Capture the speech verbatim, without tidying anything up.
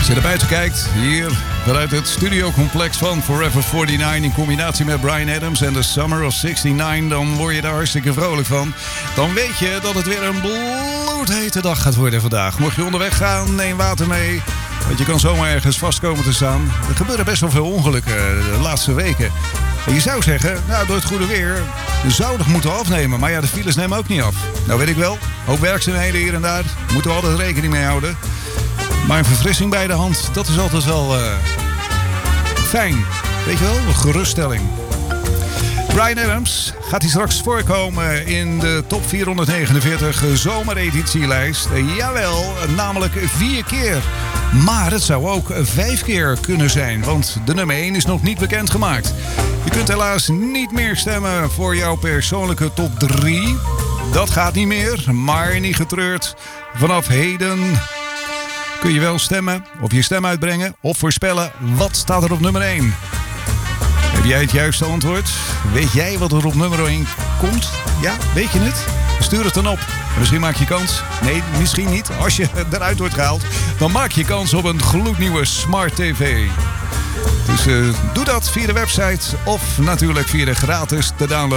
Als je naar buiten kijkt, hier vanuit het studiocomplex van Forever forty-nine... in combinatie met Bryan Adams en The Summer of sixty-nine... dan word je daar hartstikke vrolijk van. Dan weet je dat het weer een bloedhete dag gaat worden vandaag. Mocht je onderweg gaan, neem water mee. Want je kan zomaar ergens vast komen te staan. Er gebeuren best wel veel ongelukken de laatste weken. En je zou zeggen, nou, door het goede weer zou het moeten afnemen. Maar ja, de files nemen ook niet af. Nou weet ik wel, ook werkzaamheden hier en daar. Moeten we altijd rekening mee houden. Maar een verfrissing bij de hand, dat is altijd wel uh, fijn. Weet je wel, een geruststelling. Bryan Adams gaat hij straks voorkomen in de top vierhonderdnegenenveertig zomereditielijst. Jawel, namelijk vier keer. Maar het zou ook vijf keer kunnen zijn, want de nummer één is nog niet bekendgemaakt. Je kunt helaas niet meer stemmen voor jouw persoonlijke top drie. Dat gaat niet meer, maar niet getreurd. Vanaf heden kun je wel stemmen, of je stem uitbrengen of voorspellen wat staat er op nummer één. Heb jij het juiste antwoord? Weet jij wat er op nummer één komt? Ja, weet je het? Stuur het dan op. Misschien maak je kans. Nee, misschien niet. Als je eruit wordt gehaald, dan maak je kans op een gloednieuwe Smart T V. Dus uh, doe dat via de website of natuurlijk via de gratis te downloaden